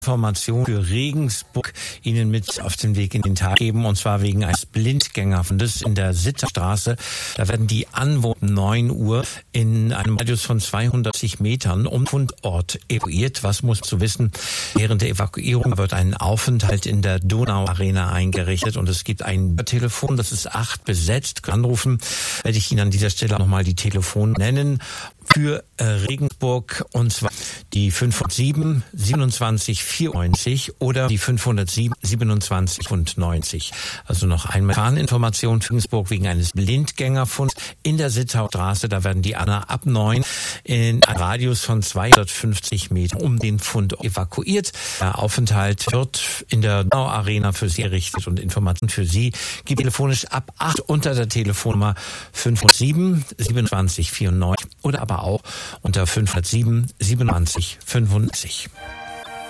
Information für Regensburg Ihnen mit auf den Weg in den Tag geben, und zwar wegen eines Blindgängerfundes in der Sitterstraße. Da werden die Anwohner 9 Uhr in einem Radius von 260 Metern um Fundort evakuiert. Was muss zu wissen? Während der Evakuierung wird ein Aufenthalt in der Donau-Arena eingerichtet und es gibt ein Telefon, das ist 8 besetzt. Anrufen werde ich Ihnen an dieser Stelle nochmal die Telefon nennen. Für Regensburg, und zwar die 507 27 94 oder die 507 27 90. Also noch einmal Fahninformation für Regensburg wegen eines Blindgängerfunds in der Sittaustraße. Da werden die Anna ab 9 in einem Radius von 250 Metern um den Fund evakuiert. Der Aufenthalt wird in der Donau-Arena für Sie errichtet und Informationen für Sie gibt telefonisch ab 8 unter der Telefonnummer 507 27 94 oder aber auch unter 507 27 95.